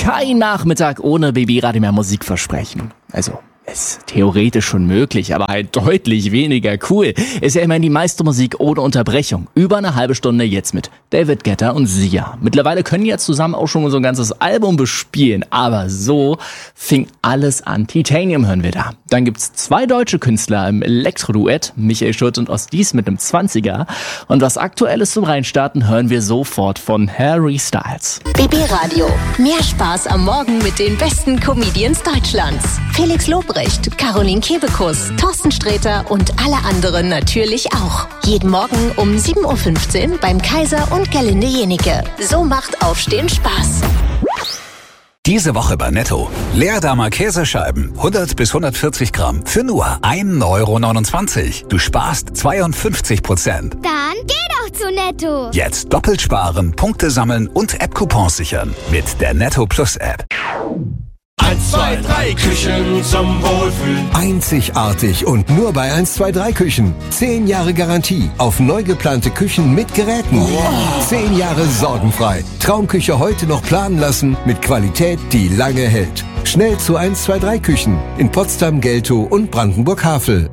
Kein Nachmittag ohne BB-Radio mehr Musik versprechen. Also, ist theoretisch schon möglich, aber halt deutlich weniger cool. Ist ja immerhin die meiste Musik ohne Unterbrechung. Über eine halbe Stunde jetzt mit David Guetta und Sia. Mittlerweile können die ja zusammen auch schon so ein ganzes Album bespielen. Aber so fing alles an. Titanium hören wir da. Dann gibt's 2 deutsche Künstler im Elektro-Duett. Michael Schulz und Ostdies mit einem 20er. Und was Aktuelles zum Reinstarten hören wir sofort von Harry Styles. BB Radio. Mehr Spaß am Morgen mit den besten Comedians Deutschlands. Felix Lobrecht, Caroline Kebekus, Thorsten Sträter und alle anderen natürlich auch. Jeden Morgen um 7.15 Uhr beim Kaiser und Gerlinde Jenike. So macht Aufstehen Spaß. Diese Woche bei Netto. Leerdamer Käsescheiben, 100 bis 140 Gramm für nur 1,29 €. Du sparst 52%. Dann geh doch zu Netto. Jetzt doppelt sparen, Punkte sammeln und App-Coupons sichern mit der Netto Plus App. 1, 2, 3 Küchen zum Wohlfühlen. Einzigartig und nur bei 1, 2, 3 Küchen. 10 Jahre Garantie auf neu geplante Küchen mit Geräten. Wow. 10 Jahre sorgenfrei. Traumküche heute noch planen lassen mit Qualität, die lange hält. Schnell zu 1, 2, 3 Küchen in Potsdam, Geltow und Brandenburg-Havel.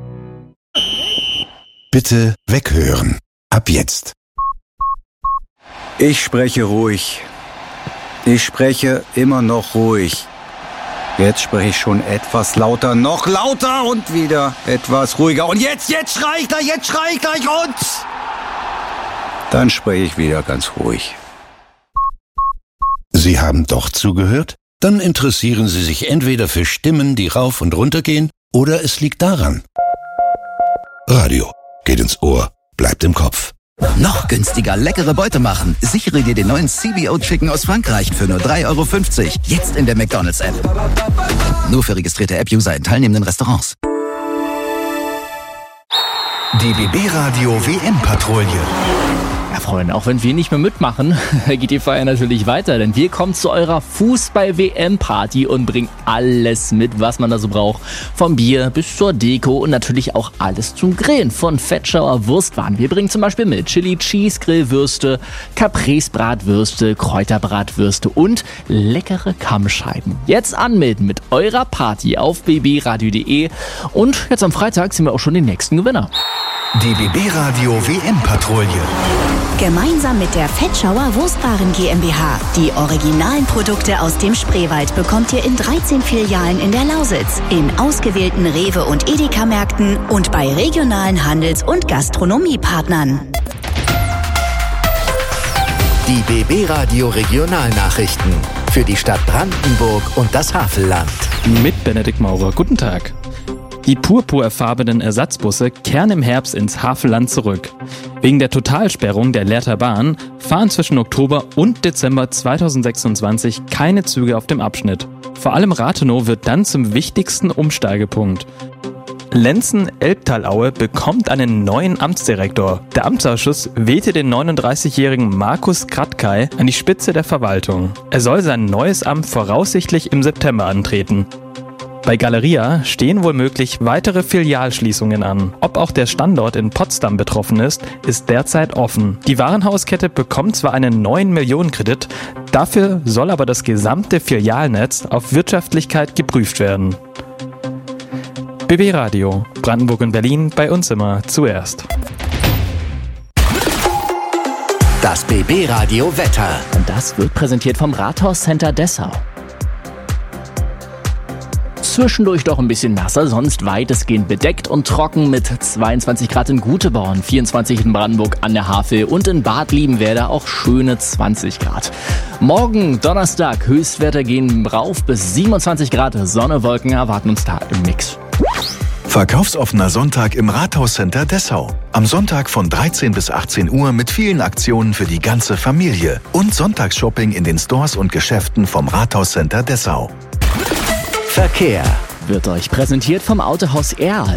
Bitte weghören. Ab jetzt. Ich spreche ruhig. Ich spreche immer noch ruhig. Jetzt spreche ich schon etwas lauter, noch lauter und wieder etwas ruhiger. Und jetzt schrei ich gleich und dann spreche ich wieder ganz ruhig. Sie haben doch zugehört? Dann interessieren Sie sich entweder für Stimmen, die rauf und runter gehen, oder es liegt daran. Radio geht ins Ohr, bleibt im Kopf. Noch günstiger leckere Beute machen. Sichere dir den neuen CBO Chicken aus Frankreich für nur 3,50 €. Jetzt in der McDonald's-App. Nur für registrierte App-User in teilnehmenden Restaurants. Die BB-Radio WM-Patrouille. Ja, Freunde, auch wenn wir nicht mehr mitmachen, geht die Feier natürlich weiter, denn wir kommen zu eurer Fußball-WM-Party und bringen alles mit, was man da so braucht. Vom Bier bis zur Deko und natürlich auch alles zum Grillen. Von Fettschauer Wurstwaren. Wir bringen zum Beispiel mit Chili Cheese Grillwürste, Caprese Bratwürste, Kräuterbratwürste und leckere Kammscheiben. Jetzt anmelden mit eurer Party auf bbradio.de und jetzt am Freitag sind wir auch schon den nächsten Gewinner. Die BB-Radio WM-Patrouille. Gemeinsam mit der Fettschauer Wurstwaren GmbH. Die originalen Produkte aus dem Spreewald bekommt ihr in 13 Filialen in der Lausitz, in ausgewählten Rewe- und Edeka-Märkten und bei regionalen Handels- und Gastronomiepartnern. Die BB-Radio Regionalnachrichten für die Stadt Brandenburg und das Havelland. Mit Benedikt Maurer. Guten Tag. Die purpurfarbenen Ersatzbusse kehren im Herbst ins Havelland zurück. Wegen der Totalsperrung der Lehrter Bahn fahren zwischen Oktober und Dezember 2026 keine Züge auf dem Abschnitt. Vor allem Rathenow wird dann zum wichtigsten Umsteigepunkt. Lenzen-Elbtalaue bekommt einen neuen Amtsdirektor. Der Amtsausschuss wählte den 39-jährigen Markus Kratkay an die Spitze der Verwaltung. Er soll sein neues Amt voraussichtlich im September antreten. Bei Galeria stehen womöglich weitere Filialschließungen an. Ob auch der Standort in Potsdam betroffen ist derzeit offen. Die Warenhauskette bekommt zwar einen 9-Millionen-Kredit, dafür soll aber das gesamte Filialnetz auf Wirtschaftlichkeit geprüft werden. BB Radio, Brandenburg und Berlin, bei uns immer zuerst. Das BB Radio Wetter. Und das wird präsentiert vom Rathaus Center Dessau. Zwischendurch doch ein bisschen nasser, sonst weitestgehend bedeckt und trocken mit 22 Grad in Guteborn, 24 in Brandenburg an der Havel und in Bad Liebenwerda auch schöne 20 Grad. Morgen Donnerstag Höchstwerte gehen rauf bis 27 Grad, Sonne, Wolken erwarten uns da im Mix. Verkaufsoffener Sonntag im Rathauscenter Dessau. Am Sonntag von 13 bis 18 Uhr mit vielen Aktionen für die ganze Familie und Sonntagsshopping in den Stores und Geschäften vom Rathauscenter Dessau. Verkehr wird euch präsentiert vom Autohaus Erl.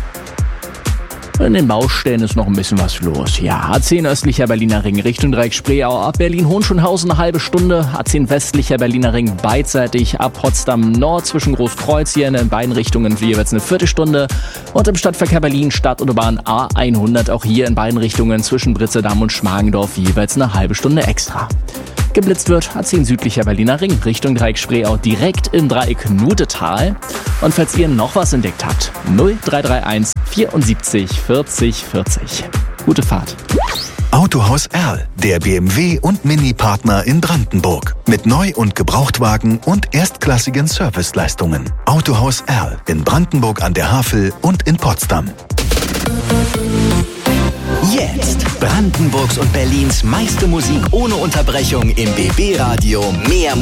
In den Baustellen ist noch ein bisschen was los. Ja, A10 östlicher Berliner Ring Richtung Dreieck Spreeau ab Berlin-Hohenschönhausen eine halbe Stunde. A10 westlicher Berliner Ring beidseitig ab Potsdam Nord zwischen Großkreuz hier in beiden Richtungen für jeweils eine Viertelstunde. Und im Stadtverkehr Berlin Stadtautobahn A100 auch hier in beiden Richtungen zwischen Britzedamm und Schmargendorf jeweils eine halbe Stunde extra. Geblitzt wird A10 südlicher Berliner Ring Richtung Dreieck Spreeau direkt im Dreieck Nudetal. Und falls ihr noch was entdeckt habt, 0331 74 40 40. Gute Fahrt. Autohaus Erl, der BMW- und Mini-Partner in Brandenburg. Mit Neu- und Gebrauchtwagen und erstklassigen Serviceleistungen. Autohaus Erl in Brandenburg an der Havel und in Potsdam. Jetzt Brandenburgs und Berlins meiste Musik ohne Unterbrechung im BB Radio. Mehr